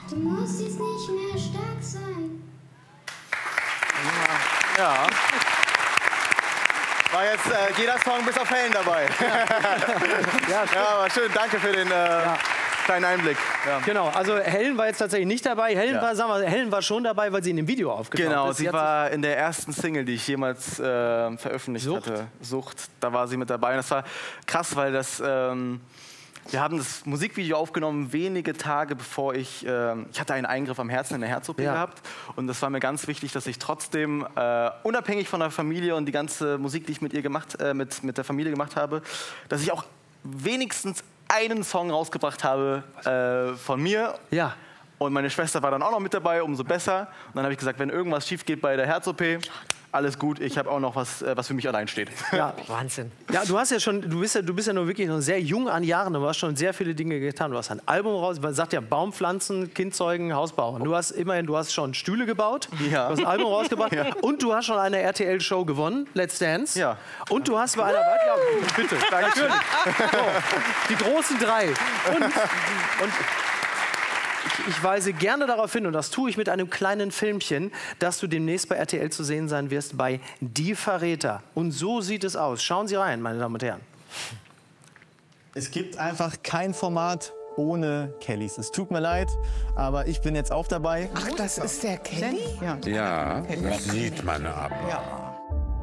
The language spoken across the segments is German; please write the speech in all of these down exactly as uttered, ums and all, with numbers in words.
Du musst jetzt nicht mehr stark sein. Ja. War jetzt äh, jeder Song bis auf Helen dabei. Ja, ja, aber schön. Danke für den äh, ja. kleinen Einblick. Ja. Genau, also Helen war jetzt tatsächlich nicht dabei. Helen, ja. war, sagen wir, Helen war schon dabei, weil sie in dem Video aufgetaucht genau, ist. sie, sie war in der ersten Single, die ich jemals äh, veröffentlicht Sucht. hatte. Sucht. Da war sie mit dabei. Und das war krass, weil das... Ähm, wir haben das Musikvideo aufgenommen wenige Tage bevor ich, äh, ich hatte einen Eingriff am Herzen in der Herz-O P ja. gehabt und das war mir ganz wichtig, dass ich trotzdem äh, unabhängig von der Familie und die ganze Musik, die ich mit ihr gemacht, äh, mit, mit der Familie gemacht habe, dass ich auch wenigstens einen Song rausgebracht habe äh, von mir. Ja. Und meine Schwester war dann auch noch mit dabei, umso besser. Und dann habe ich gesagt, wenn irgendwas schief geht bei der Herz-O P, alles gut, ich habe auch noch was, was für mich allein steht. Ja, Wahnsinn. Ja, du hast ja schon, du bist ja, du bist ja nur wirklich noch sehr jung an Jahren, du hast schon sehr viele Dinge getan. Du hast ein Album raus, man sagt ja Baumpflanzen, Kindzeugen, Hausbauen. Du hast immerhin, du hast schon Stühle gebaut, ja. du hast ein Album rausgebracht ja. und du hast schon eine R T L-Show gewonnen, Let's Dance. Ja. Und du hast bei einer Weit ja, bitte, natürlich. So, die großen drei. Und, und ich weise gerne darauf hin, und das tue ich mit einem kleinen Filmchen, dass du demnächst bei R T L zu sehen sein wirst bei Die Verräter. Und so sieht es aus. Schauen Sie rein, meine Damen und Herren. Es gibt einfach kein Format ohne Kellys. Es tut mir leid, aber ich bin jetzt auch dabei. Ach, das ist der Kelly? Ja, ja das sieht man aber. Ja.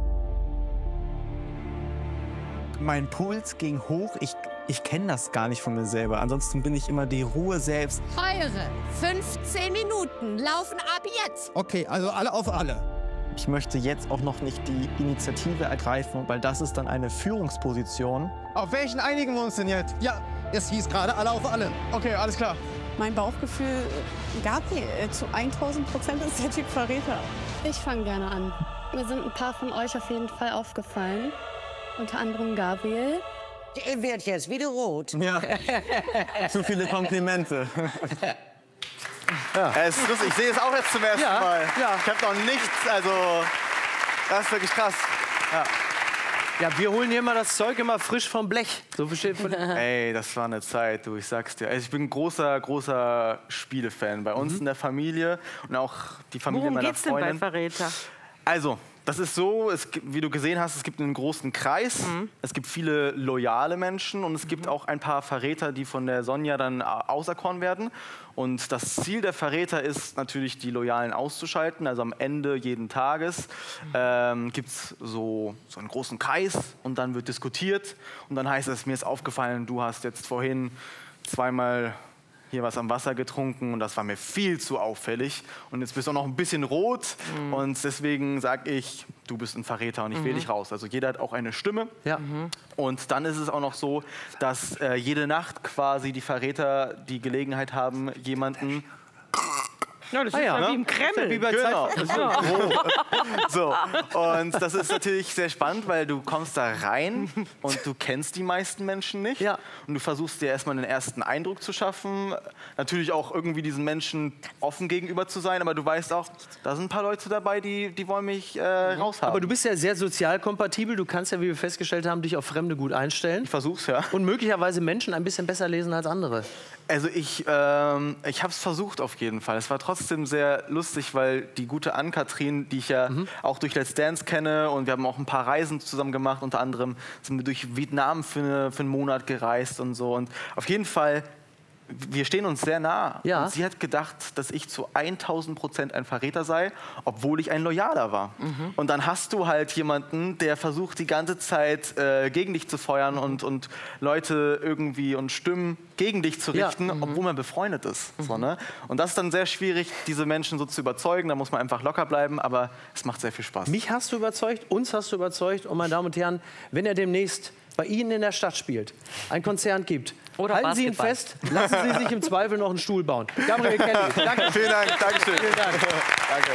Mein Puls ging hoch. Ich, ich kenne das gar nicht von mir selber. Ansonsten bin ich immer die Ruhe selbst. Eure fünfzehn Minuten laufen ab jetzt. Okay, also alle auf alle. Ich möchte jetzt auch noch nicht die Initiative ergreifen, weil das ist dann eine Führungsposition. Auf welchen einigen wir uns denn jetzt? Ja, es hieß gerade alle auf alle. Okay, alles klar. Mein Bauchgefühl, Gabriel, zu tausend Prozent ist der Typ Verräter. Ich fange gerne an. Mir sind ein paar von euch auf jeden Fall aufgefallen. Unter anderem Gabriel. Der wird jetzt wieder rot. Ja, zu viele Komplimente. Ja. Es ist lustig. Ich sehe es auch jetzt zum ersten ja. Mal. Ja. Ich habe noch nichts, also das ist wirklich krass. Ja. Ja, wir holen hier immer das Zeug immer frisch vom Blech. So versteht man. Ey, das war eine Zeit, du, ich sag's dir. Also ich bin ein großer, großer Spielefan bei uns mhm. in der Familie und auch die Familie Worum meiner geht's Freundin. denn bei Verräter? Also, das ist so, es, wie du gesehen hast, es gibt einen großen Kreis, mhm. es gibt viele loyale Menschen und es gibt mhm. auch ein paar Verräter, die von der Sonja dann auserkoren werden. Und das Ziel der Verräter ist natürlich, die Loyalen auszuschalten. Also am Ende jeden Tages ähm, gibt es so, so einen großen Kreis und dann wird diskutiert. Und dann heißt es, mir ist aufgefallen, du hast jetzt vorhin zweimal hier was am Wasser getrunken und das war mir viel zu auffällig. Und jetzt bist du auch noch ein bisschen rot mhm. und deswegen sage ich, du bist ein Verräter und ich mhm. wähle dich raus. Also jeder hat auch eine Stimme. Ja. Mhm. Und dann ist es auch noch so, dass äh, jede Nacht quasi die Verräter die Gelegenheit haben, jemanden... Ja, das ah, ist ja, ja ne? wie im Kreml. Wie bei genau. So. Und das ist natürlich sehr spannend, weil du kommst da rein und du kennst die meisten Menschen nicht. Ja. Und du versuchst dir erstmal einen ersten Eindruck zu schaffen. Natürlich auch irgendwie diesen Menschen offen gegenüber zu sein. Aber du weißt auch, da sind ein paar Leute dabei, die, die wollen mich äh, raushaben. Aber du bist ja sehr sozial kompatibel. Du kannst ja, wie wir festgestellt haben, dich auf Fremde gut einstellen. Ich versuch's, ja. Und möglicherweise Menschen ein bisschen besser lesen als andere. Also ich, ähm, ich habe es versucht auf jeden Fall. Es war trotzdem sehr lustig, weil die gute Ann-Kathrin, die ich ja mhm. auch durch Let's Dance kenne und wir haben auch ein paar Reisen zusammen gemacht, unter anderem sind wir durch Vietnam für, eine, für einen Monat gereist und so. Und auf jeden Fall, wir stehen uns sehr nah. Ja. Und sie hat gedacht, dass ich zu tausend Prozent ein Verräter sei, obwohl ich ein Loyaler war. Mhm. Und dann hast du halt jemanden, der versucht die ganze Zeit äh, gegen dich zu feuern mhm. und, und Leute irgendwie und Stimmen gegen dich zu richten, ja. mhm. obwohl man befreundet ist. Mhm. So, ne? Und das ist dann sehr schwierig, diese Menschen so zu überzeugen. Da muss man einfach locker bleiben, aber es macht sehr viel Spaß. Mich hast du überzeugt, uns hast du überzeugt. Und meine Damen und Herren, wenn er demnächst bei Ihnen in der Stadt spielt, ein Konzert gibt, oder halten Basketball. Sie ihn fest, lassen Sie sich im Zweifel noch einen Stuhl bauen. Gabriel Kelly, danke. Vielen Dank, Dankeschön. Vielen Dank. Danke.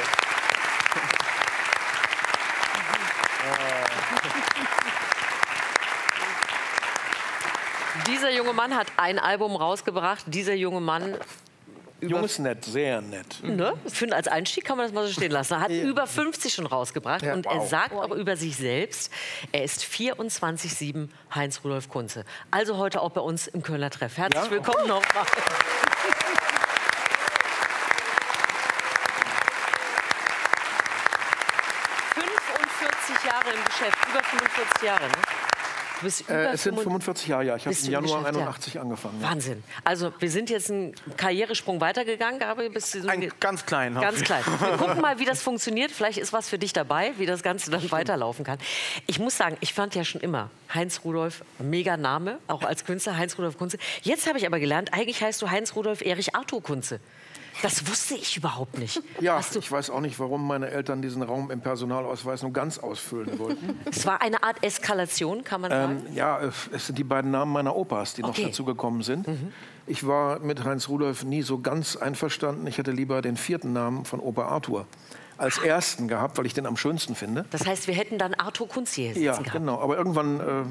Dieser junge Mann hat ein Album rausgebracht. Dieser junge Mann... Jung ist nett, sehr nett. Ne? Ich finde, als Einstieg kann man das mal so stehen lassen. Er hat ja. über fünfzig schon rausgebracht. Ja, und er wow. sagt auch über sich selbst, er ist vierundzwanzig sieben Heinz-Rudolf Kunze. Also heute auch bei uns im Kölner Treff. Herzlich ja. willkommen nochmal. Jahre im Geschäft, über fünfundvierzig Jahre, ne? Du bist über äh, es sind fünfundvierzig Jahre, ja. Ich habe im Januar einundachtzig ja. angefangen. Ja. Wahnsinn. Also wir sind jetzt einen Karrieresprung weitergegangen, Gabriel. Bis so ein ganz klein. Ganz klein. Wir gucken mal, wie das funktioniert. Vielleicht ist was für dich dabei, wie das Ganze dann weiterlaufen kann. Ich muss sagen, ich fand ja schon immer Heinz Rudolf, mega Name, auch als Künstler, Heinz Rudolf Kunze. Jetzt habe ich aber gelernt, eigentlich heißt du Heinz Rudolf Erich Arthur Kunze. Das wusste ich überhaupt nicht. Ja, ich weiß auch nicht, warum meine Eltern diesen Raum im Personalausweis nur ganz ausfüllen wollten. Es war eine Art Eskalation, kann man sagen? Ähm, ja, es sind die beiden Namen meiner Opas, die noch okay. dazugekommen sind. Mhm. Ich war mit Heinz Rudolf nie so ganz einverstanden. Ich hätte lieber den vierten Namen von Opa Arthur als ersten gehabt, weil ich den am schönsten finde. Das heißt, wir hätten dann Arthur Kunze hier sitzen Ja, gehabt. genau. Aber irgendwann äh,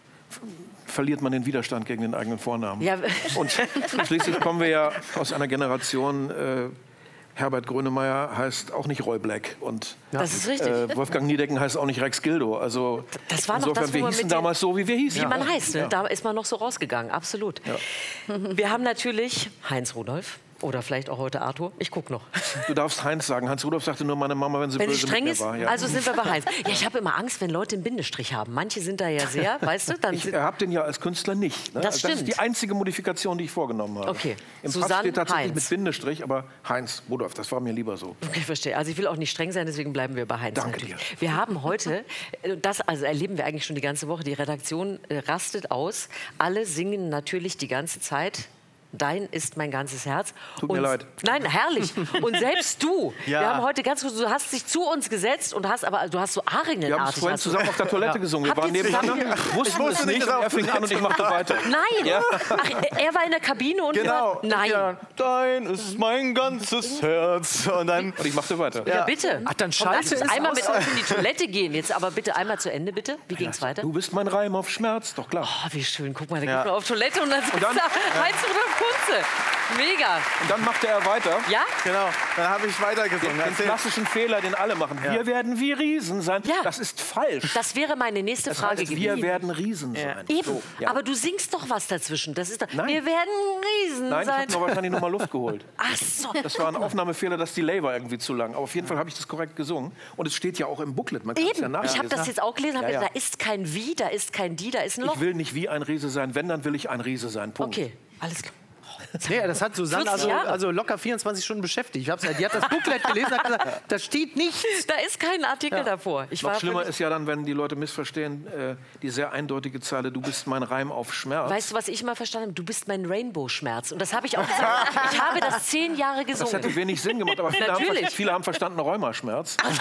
verliert man den Widerstand gegen den eigenen Vornamen. Ja. Und schließlich kommen wir ja aus einer Generation, äh, Herbert Grönemeyer heißt auch nicht Roy Black. Und das ist richtig. Äh, Wolfgang Niedecken heißt auch nicht Rex Gildo. Also das war noch insofern, das, wo wir man hießen mit den, damals so, wie wir hießen. Wie man ja. heißt, ne? Ja. Da ist man noch so rausgegangen, absolut. Ja. Wir haben natürlich Heinz Rudolf. Oder vielleicht auch heute Arthur. Ich guck noch. Du darfst Heinz sagen. Heinz Rudolf sagte nur meine Mama, wenn sie wenn böse sie streng mit ist, mir war. Ja. Also sind wir bei Heinz. Ja, ich habe immer Angst, wenn Leute einen Bindestrich haben. Manche sind da ja sehr, weißt du? Dann ich habe den ja als Künstler nicht. Ne? Das Also stimmt. das ist die einzige Modifikation, die ich vorgenommen habe. Okay. Im Susanne Pass steht tatsächlich Heinz. mit Bindestrich, aber Heinz Rudolf, das war mir lieber so. Okay, verstehe. Also ich will auch nicht streng sein, deswegen bleiben wir bei Heinz. Danke natürlich. dir. Wir haben heute, das also erleben wir eigentlich schon die ganze Woche, die Redaktion äh, rastet aus. Alle singen natürlich die ganze Zeit. Dein ist mein ganzes Herz. Tut mir leid. Nein, herrlich. Und selbst du, Ja. wir haben heute ganz kurz, du hast dich zu uns gesetzt und hast aber, du hast so Wir haben es Aringenartig. vorhin hast du- zusammen auf der Toilette Ja. gesungen. Wir Habt waren ihr zusammen- nebeneinander, wussten wusste es nicht, nicht dass und er er fing an und ich machte weiter. Nein! Ja. Ach, er war in der Kabine und Genau. wir, nein. Ja, dein ist mein ganzes Herz. Und dann. Und ich machte weiter. Ja, bitte. Ach, dann Und schalte lass uns es einmal aus. mit euch in die Toilette gehen. Jetzt aber bitte einmal zu Ende, bitte. Wie ging's weiter? Du bist mein Reim auf Schmerz, doch klar. Oh, wie schön. Guck mal, da Ja. geht man auf Toilette und dann sitzt dann- da Heinz Rudolf Kunze. Mega. Und dann machte er weiter. Ja? Genau, dann habe ich weitergesungen. Den Erzähl. klassischen Fehler, den alle machen. Wir werden wie Riesen sein. Ja. Das ist falsch. Das wäre meine nächste Das Frage heißt, gewesen. wir werden Riesen sein. Eben. So, ja. Aber du singst doch was dazwischen. Das ist doch, Nein. wir werden Riesen Nein, ich sein. habe mir wahrscheinlich nur mal Luft geholt. Ach so. Das war ein Aufnahmefehler, das Delay war irgendwie zu lang. Aber auf jeden Fall habe ich das korrekt gesungen. Und es steht ja auch im Booklet. Man kann es ja Eben. nachlesen. Ich habe das jetzt auch gelesen. Hab Ja, ja. gedacht, da ist kein Wie, da ist kein Die, da ist ein Loch. Ich will nicht wie ein Riese sein. Wenn, dann will ich ein Riese sein. Punkt. Okay, alles klar. Nee, das hat Susanne vierzig also, Jahre. also locker vierundzwanzig Stunden beschäftigt. Ich hab's, die hat das Booklet gelesen und hat gesagt, da steht nichts. Da ist kein Artikel davor. Ich Noch war schlimmer völlig- ist ja dann, wenn die Leute missverstehen, äh, die sehr eindeutige Zeile, du bist mein Reim auf Schmerz. Weißt du, was ich immer verstanden habe? Du bist mein Rainbow-Schmerz. Und das habe ich auch gesagt. Ich habe das zehn Jahre Das gesungen. hätte wenig Sinn gemacht, aber viele, haben, Natürlich. ver- viele haben verstanden Rheumaschmerz. Das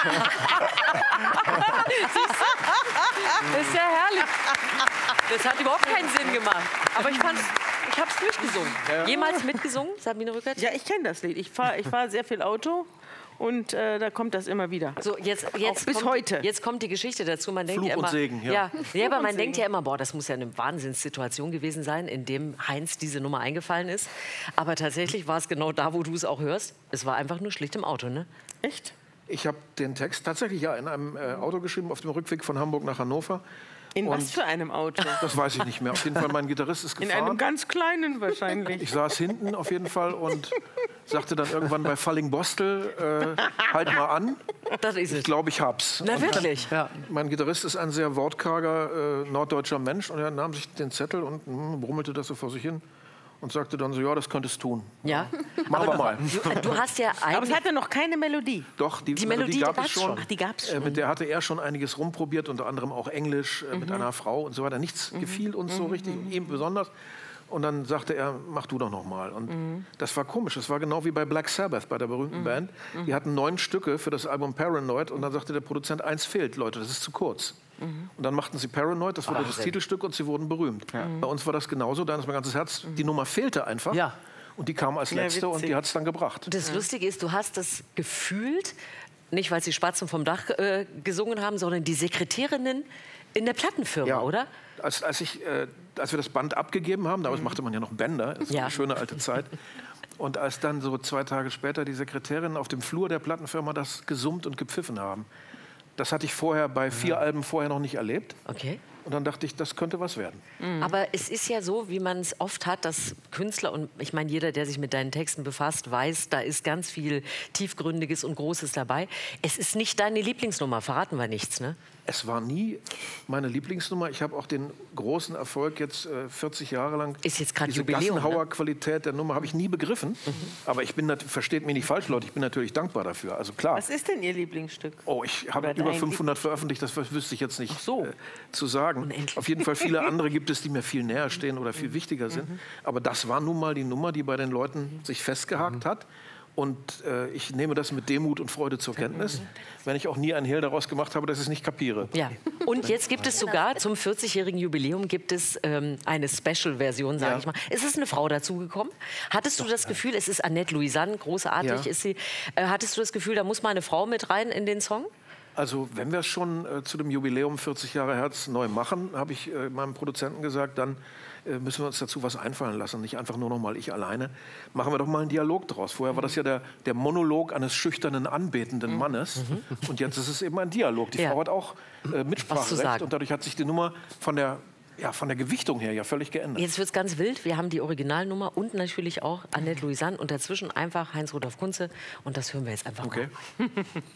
ist ja herrlich. Das hat überhaupt keinen Sinn gemacht. Aber ich fand, ich habe es durchgesungen. Jemals mitgesungen, Sabine Rückert? Ja, ich kenne das Lied. Ich fahre ich fahr sehr viel Auto und äh, da kommt das immer wieder. So, jetzt, jetzt Auch bis kommt, heute. Jetzt kommt die Geschichte dazu. Man denkt Fluch ja und immer, Segen, ja. ja, ja, aber und man Segen. denkt ja immer, boah, das muss ja eine Wahnsinnssituation gewesen sein, in dem Heinz diese Nummer eingefallen ist. Aber tatsächlich war es genau da, wo du es auch hörst. Es war einfach nur schlicht im Auto, ne? Echt? Ich habe den Text tatsächlich ja in einem äh, Auto geschrieben, auf dem Rückweg von Hamburg nach Hannover. In Und was für einem Auto? Das weiß ich nicht mehr. Auf jeden Fall, mein Gitarrist ist In gefahren. einem ganz kleinen wahrscheinlich. Ich saß hinten auf jeden Fall und sagte dann irgendwann bei Fallingbostel, äh, halt mal an. Das ist Ich es. glaube, ich hab's. Na Und wirklich? Ja. Mein Gitarrist ist ein sehr wortkarger äh, norddeutscher Mensch und er nahm sich den Zettel und hm, brummelte das so vor sich hin und sagte dann so, ja, das könntest du tun. Ja. Machen wir du, mal. Du, du hast ja Aber es eigentlich... hatte noch keine Melodie. Doch, die, Die Melodie, gab die es gab's schon. schon. Ach, die gab's Äh, schon. mit der hatte er schon einiges rumprobiert, unter anderem auch Englisch äh, mit einer Frau und so weiter. Nichts gefiel uns so richtig, ihm besonders. Und dann sagte er, mach du doch noch mal. Und das war komisch. Das war genau wie bei Black Sabbath, bei der berühmten Band. Die hatten neun Stücke für das Album Paranoid. Und dann sagte der Produzent, eins fehlt, Leute, das ist zu kurz. Und dann machten sie Paranoid, das wurde das Titelstück und sie wurden berühmt. Bei uns war das genauso, da ist mein ganzes Herz. Die Nummer fehlte einfach. Ja. Und die kam als Ja, letzte und witzig. die hat es dann gebracht. Das Lustige ist, du hast das gefühlt, nicht weil sie Spatzen vom Dach äh, gesungen haben, sondern die Sekretärinnen in der Plattenfirma, Ja. oder? Als, als, ich, äh, als wir das Band abgegeben haben, damals machte man ja noch Bänder, das ist Ja. eine schöne alte Zeit. Und als dann so zwei Tage später die Sekretärinnen auf dem Flur der Plattenfirma das gesummt und gepfiffen haben, das hatte ich vorher bei vier Alben vorher noch nicht erlebt. Okay. Und dann dachte ich, das könnte was werden. Aber es ist ja so, wie man es oft hat, dass Künstler, und ich meine, jeder, der sich mit deinen Texten befasst, weiß, da ist ganz viel Tiefgründiges und Großes dabei. Es ist nicht deine Lieblingsnummer, verraten wir nichts, ne? es war nie meine Lieblingsnummer. Ich habe auch den großen Erfolg jetzt äh, vierzig Jahre lang. Ist jetzt gerade diese Jubiläum, Gassenhauer-Qualität der Nummer habe ich nie begriffen. Mhm. Aber ich bin, nat- versteht mich nicht falsch, Leute, ich bin natürlich dankbar dafür. Also klar. Was ist denn Ihr Lieblingsstück? Oh, ich habe Oder über dein fünfhundert veröffentlicht, das wüsste ich jetzt nicht so. äh, zu sagen. Unendlich. Auf jeden Fall viele andere gibt es, die mir viel näher stehen oder viel Mhm. wichtiger sind. Mhm. Aber das war nun mal die Nummer, die bei den Leuten sich festgehakt hat. Und äh, ich nehme das mit Demut und Freude zur Kenntnis, wenn ich auch nie einen Hehl daraus gemacht habe, dass ich es nicht kapiere. Ja. Und jetzt gibt es sogar zum vierzigjährigen Jubiläum gibt es ähm, eine Special-Version, sage Ja. ich mal. Ist es eine Frau dazugekommen? Hattest du das Gefühl, es ist Annette Louisanne, großartig Ja. ist sie. Äh, hattest du das Gefühl, da muss mal eine Frau mit rein in den Song? Also wenn wir es schon äh, zu dem Jubiläum vierzig Jahre Herz neu machen, habe ich äh, meinem Produzenten gesagt, dann äh, müssen wir uns dazu was einfallen lassen. Nicht einfach nur noch mal ich alleine. Machen wir doch mal einen Dialog draus. Vorher war das ja der, der Monolog eines schüchternen, anbetenden Mannes. Und jetzt ist es eben ein Dialog. Die Ja. Frau hat auch äh, Was zu Mitspracherecht. sagen. Und dadurch hat sich die Nummer von der, ja, von der Gewichtung her ja völlig geändert. Jetzt wird es ganz wild. Wir haben die Originalnummer und natürlich auch Annette Louisanne und dazwischen einfach Heinz-Rudolf Kunze. Und das hören wir jetzt einfach Okay. mal.